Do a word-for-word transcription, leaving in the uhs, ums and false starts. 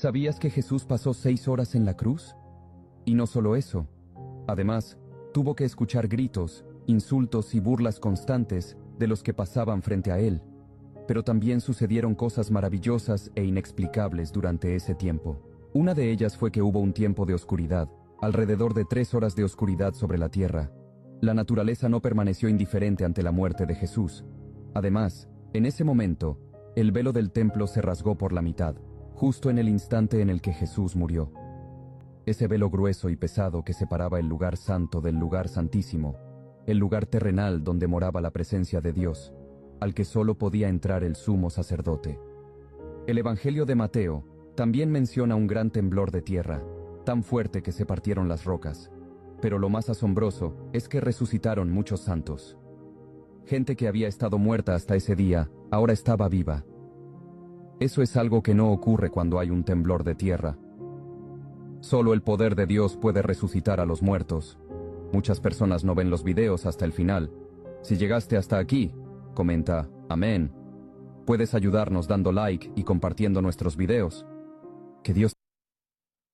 ¿Sabías que Jesús pasó seis horas en la cruz? Y no solo eso. Además, tuvo que escuchar gritos, insultos y burlas constantes de los que pasaban frente a él. Pero también sucedieron cosas maravillosas e inexplicables durante ese tiempo. Una de ellas fue que hubo un tiempo de oscuridad, alrededor de tres horas de oscuridad sobre la tierra. La naturaleza no permaneció indiferente ante la muerte de Jesús. Además, en ese momento, el velo del templo se rasgó por la mitad, justo en el instante en el que Jesús murió. Ese velo grueso y pesado que separaba el lugar santo del lugar santísimo, el lugar terrenal donde moraba la presencia de Dios, al que solo podía entrar el sumo sacerdote. El Evangelio de Mateo también menciona un gran temblor de tierra, tan fuerte que se partieron las rocas. Pero lo más asombroso es que resucitaron muchos santos. Gente que había estado muerta hasta ese día, ahora estaba viva. Eso es algo que no ocurre cuando hay un temblor de tierra. Solo el poder de Dios puede resucitar a los muertos. Muchas personas no ven los videos hasta el final. Si llegaste hasta aquí, comenta, amén. Puedes ayudarnos dando like y compartiendo nuestros videos. Que Dios